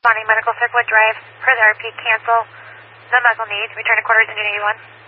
Bonnie Medical Circuit Drive, per the RP, cancel. No medical needs. Return to quarters, Indian 81.